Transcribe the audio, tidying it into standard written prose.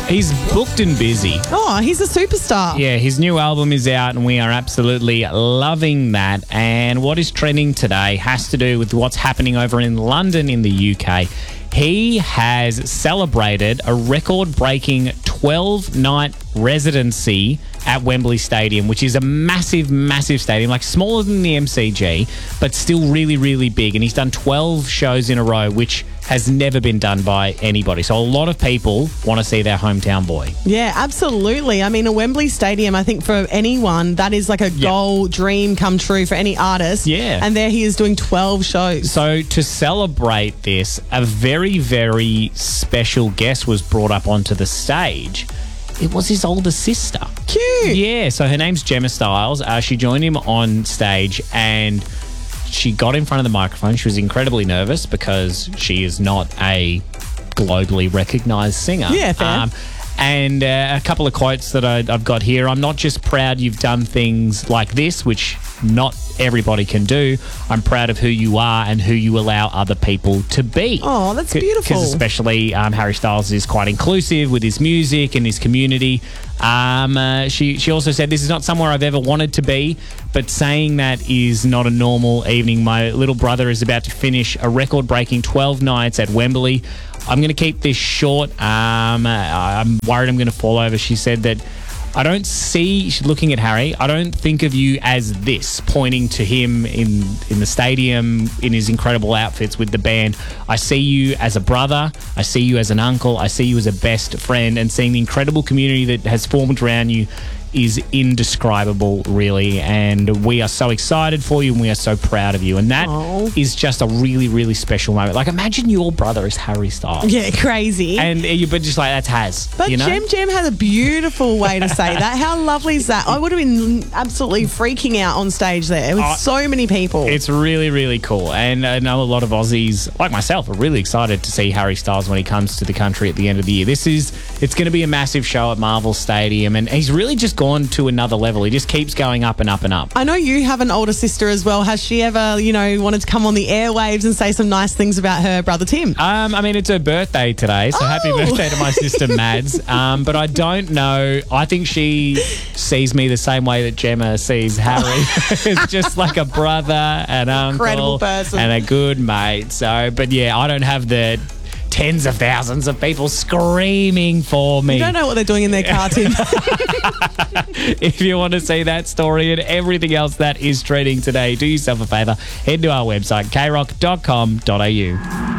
He's booked and busy. Oh, he's a superstar. Yeah, his new album is out and we are absolutely loving that. And what is trending today has to do with what's happening over in London in the UK. He has celebrated a record-breaking 12-night residency at Wembley Stadium, which is a massive, massive stadium, like smaller than the MCG, but still really, really big. And he's done 12 shows in a row, which has never been done by anybody. So a lot of people want to see their hometown boy. Yeah, absolutely. I mean, a Wembley Stadium, I think for anyone, that is like a goal dream come true for any artist. Yeah. And there he is doing 12 shows. So to celebrate this, a very, very special guest was brought up onto the stage. It was his older sister. Cute. Yeah, so her name's Gemma Styles. She joined him on stage and she got in front of the microphone. She was incredibly nervous because she is not a globally recognised singer. Yeah, fair. And a couple of quotes that I've got here. I'm not just proud you've done things like this, which not everybody can do. I'm proud of who you are and who you allow other people to be. Oh, that's beautiful. Because especially Harry Styles is quite inclusive with his music and his community. She also said, this is not somewhere I've ever wanted to be, but saying that is not a normal evening. My little brother is about to finish a record-breaking 12 nights at Wembley. I'm going to keep this short. I'm worried I'm going to fall over. She said that I don't see, she's looking at Harry, I don't think of you as this, pointing to him in the stadium in his incredible outfits with the band. I see you as a brother, I see you as an uncle, I see you as a best friend, and seeing the incredible community that has formed around you is indescribable, really, and we are so excited for you and we are so proud of you, and that is just a really, really special moment. Like, imagine your brother is Harry Styles. Yeah, crazy. And but just like, that's Haz. But you know? Gem has a beautiful way to say that. How lovely is that? I would have been absolutely freaking out on stage there with so many people. It's really, really cool. And I know a lot of Aussies, like myself, are really excited to see Harry Styles when he comes to the country at the end of the year. It's going to be a massive show at Marvel Stadium, and he's really just gone to another level. He just keeps going up and up and up. I know you have an older sister as well. Has she ever, wanted to come on the airwaves and say some nice things about her brother Tim? I mean, it's her birthday today, so happy birthday to my sister Mads. But I don't know. I think she sees me the same way that Gemma sees Harry. It's just like a brother, an uncle, incredible person, and a good mate. So, but yeah, I don't have the tens of thousands of people screaming for me. You don't know what they're doing in their car, Tim. If you want to see that story and everything else that is trending today, do yourself a favour, head to our website, krock.com.au.